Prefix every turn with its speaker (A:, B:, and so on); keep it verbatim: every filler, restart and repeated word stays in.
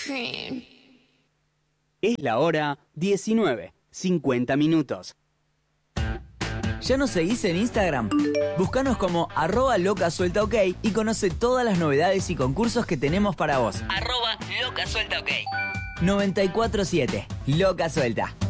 A: Es la hora diecinueve, cincuenta minutos.
B: ¿Ya nos seguís en Instagram? Búscanos como arroba loca suelta ok y conoce todas las novedades y concursos que tenemos para vos. Arroba loca suelta ok. noventa y cuatro siete, Loca Suelta.